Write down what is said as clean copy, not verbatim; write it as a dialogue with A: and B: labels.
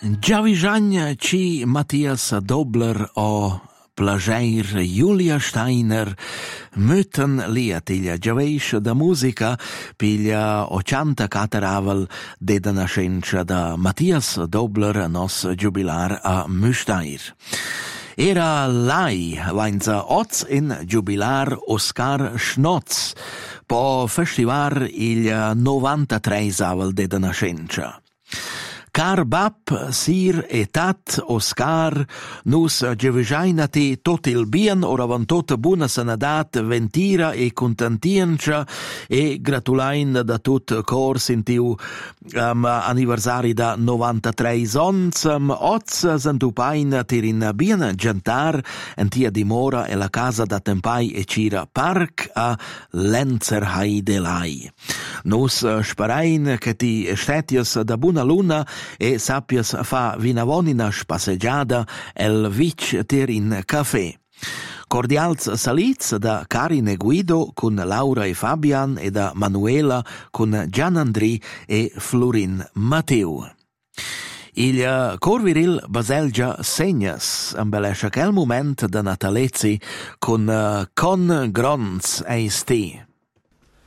A: Giavigian ci Matthias Dobler o Plageir Julia Steiner möten liatiglia giaveisch da musica piglia o canta cateravel de da nascenza da Matthias Dobler nos jubilar a Müstair. Era lai vainza oz in jubilar Oscar Schnotz po festivar il 93 de da nascenza. Car bap, sir e tat, Oscar, nus gevejainati tot il bien, oravan tot buna sanadat, ventira e contentienza, e gratulain da tut cor sintiu anniversari da 93 ons, oz santupain tirin bien gentar, entia dimora e la casa da tempai e cira parc a Lenzerhai de Lai. Nus sperain che ti stetias da buna luna e sappias fa vinavonina spasseggiada el vic ter in caffè. Cordials salits da Karin e Guido con Laura e Fabian e da Manuela con Gianandri e Florin Matteo. Il corviril baselgia segnas embellesce quel moment da natalezzi con Gronz e sti.